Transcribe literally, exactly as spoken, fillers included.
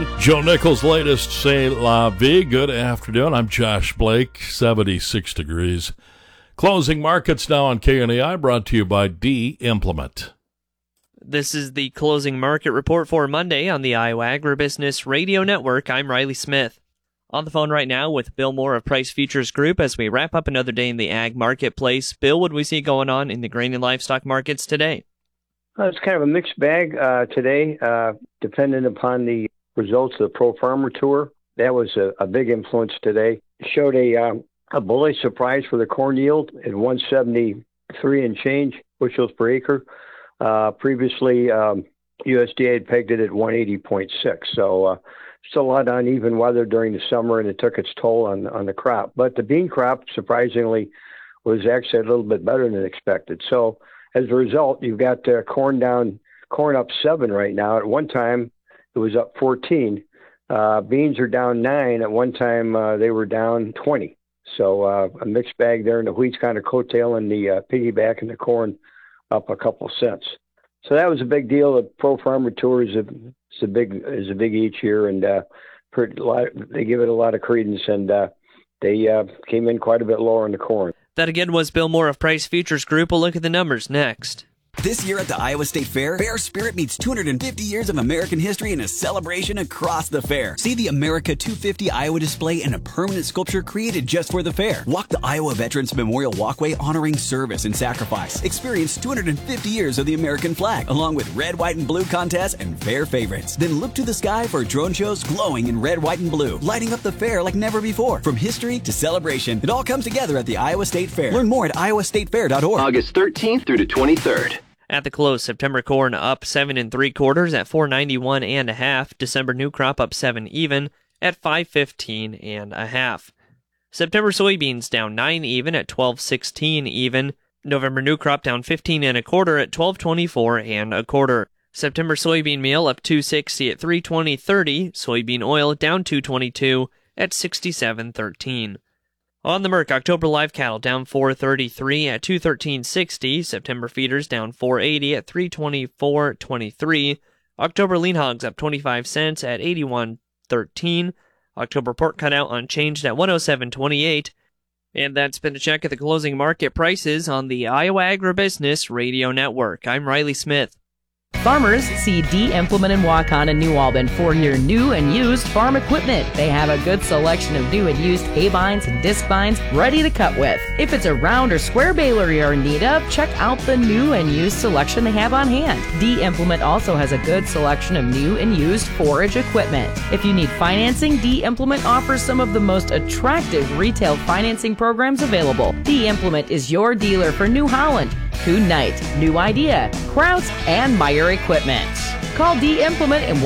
Joe Nichols' latest C'est La Vie. Good afternoon. I'm Josh Blake, seventy-six degrees. Closing markets now on K N A I, brought to you by D Implement. This is the closing market report for Monday on the Iowa Agribusiness Radio Network. I'm Riley Smith. On the phone right now with Bill Moore of Price Futures Group as we wrap up another day in the ag marketplace. Bill, what do we see going on in the grain and livestock markets today? Uh, it's kind of a mixed bag uh, today, uh, depending upon the results of the Pro Farmer Tour. That was a, a big influence today. It showed a um, a bullish surprise for the corn yield at one seventy-three and change bushels per acre. Uh, previously, um, U S D A had pegged it at one eighty point six. So uh, still a lot of uneven weather during the summer, and it took its toll on on the crop. But the bean crop, surprisingly, was actually a little bit better than expected. So as a result, you've got uh, corn down, corn up seven right now. At one time, it was up fourteen. Uh, beans are down nine. At one time, uh, they were down twenty. So uh, a mixed bag there, and the wheat's kind of coattailing the uh, piggyback, and the corn up a couple cents. So that was a big deal. The Pro Farmer Tour is a, is a big is a big each year, and uh, pretty, a lot, they give it a lot of credence, and uh, they uh, came in quite a bit lower on the corn. That again was Bill Moore of Price Futures Group. We'll look at the numbers next. This year at the Iowa State Fair, Fair Spirit meets two hundred fifty years of American history in a celebration across the fair. See the America two fifty Iowa display and a permanent sculpture created just for the fair. Walk the Iowa Veterans Memorial Walkway honoring service and sacrifice. Experience two hundred fifty years of the American flag, along with red, white, and blue contests and fair favorites. Then look to the sky for drone shows glowing in red, white, and blue, lighting up the fair like never before. From history to celebration, it all comes together at the Iowa State Fair. Learn more at iowa state fair dot org. August thirteenth through the twenty-third. At the close, September corn up seven and three quarters at four ninety-one and a half. December new crop up seven even at five fifteen and a half. September soybeans down nine even at twelve sixteen even. November new crop down fifteen and a quarter at twelve twenty-four and a quarter. September soybean meal up two sixty at three twenty thirty. Soybean oil down two twenty-two at sixty-seven thirteen. On the Merc, October live cattle down four thirty-three at two thirteen sixty. September feeders down four eighty at three twenty-four twenty-three. October lean hogs up twenty-five cents at eighty-one thirteen. October pork cutout unchanged at one oh seven twenty-eight. And that's been a check at the closing market prices on the Iowa Agribusiness Radio Network. I'm Riley Smith. Farmers, see D Implement in Waukon and New Albin for your new and used farm equipment. They have a good selection of new and used hay binds and disc binds ready to cut with. If it's a round or square baler you're in need of, check out the new and used selection they have on hand. D Implement also has a good selection of new and used forage equipment. If you need financing, D Implement offers some of the most attractive retail financing programs available. D Implement is your dealer for New Holland, Coon Knight, New Idea, Krauts, and Meyer Equipment. Call D Implement and